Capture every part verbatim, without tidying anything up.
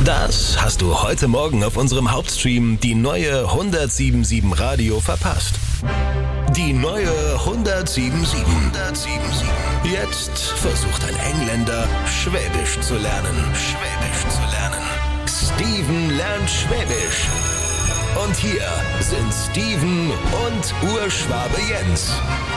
Das hast du heute Morgen auf unserem Hauptstream die neue hundertsiebenundsiebzig Radio verpasst. Die neue hundertsiebenundsiebzig. hundertsiebenundsiebzig. Jetzt versucht ein Engländer, Schwäbisch zu lernen. Schwäbisch zu lernen. Steven lernt Schwäbisch. Und hier sind Steven und Urschwabe Jens.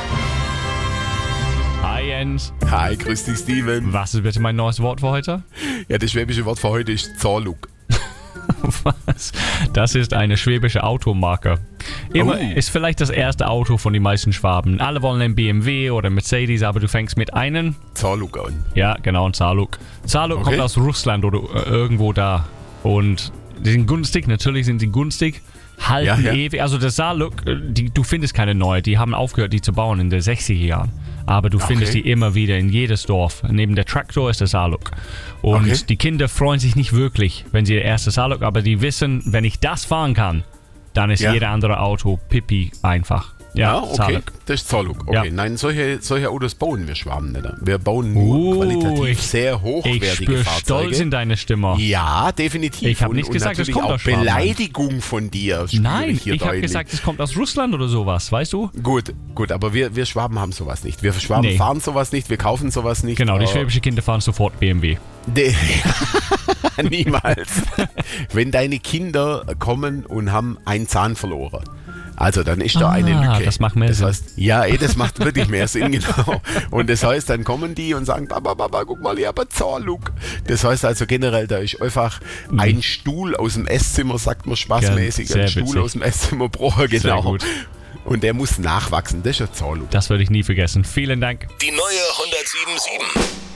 Hi Jens. Hi, grüß dich Steven. Was ist bitte mein neues Wort für heute? Ja, das schwäbische Wort für heute ist Zorlug. Was? Das ist eine schwäbische Automarke. Immer Oh. ist vielleicht das erste Auto von den meisten Schwaben. Alle wollen einen B M W oder Mercedes, aber du fängst mit einem. Zorlug an. Ja, genau, ein Zaluk. Zaluk Okay. kommt aus Russland oder äh, irgendwo da. Und die sind günstig, natürlich sind sie günstig. Halten Ja, ja. ewig. Also der Zaluk, äh, die, du findest keine neue. Die haben aufgehört, die zu bauen in den sechziger Jahren. Aber du findest Okay. die immer wieder in jedes Dorf. Neben der Traktor ist der Zaluk. Und Okay. die Kinder freuen sich nicht wirklich, wenn sie der erste Zaluk, aber die wissen, wenn ich das fahren kann, dann ist Ja. jeder andere Auto pipi einfach. Ja, Ja, okay. Zaluk. Das ist Zorlug. Okay. Ja. Nein, solche, solche Autos bauen wir Schwaben nicht. Wir bauen nur Uh, qualitativ ich- sehr Ich hochwertige spüre Fahrzeuge. Stolz in deiner Stimme. Ja, definitiv. Ich hab Und- nicht und gesagt, das natürlich kommt auch aus Schwabenland. Beleidigung von dir. spüre Nein, ich hier ich habe deutlich. gesagt, es kommt aus Russland oder sowas, weißt du? Gut, gut, aber wir, wir Schwaben haben sowas nicht. Wir Schwaben Nee. fahren sowas nicht, wir kaufen sowas nicht. Genau, die Äh, schwäbischen Kinder fahren sofort B M W. De- Niemals. Wenn deine Kinder kommen und haben einen Zahn verloren, also dann ist da Ah, eine Lücke. das macht mehr das Sinn. heißt, ja, eh, das macht wirklich mehr Sinn, genau. Und das heißt, dann kommen die und sagen, Papa, Papa, guck mal, ich habe einen Zahnlook. Das heißt also generell, da ist einfach ein Stuhl aus dem Esszimmer, sagt man spaßmäßig, Ja, sehr ein Stuhl witzig. aus dem Esszimmer gebrochen, genau. gut. Und der muss nachwachsen, das ist ein Zahnlook. Das würde ich nie vergessen. Vielen Dank. Die neue hundertsiebenundsiebzig.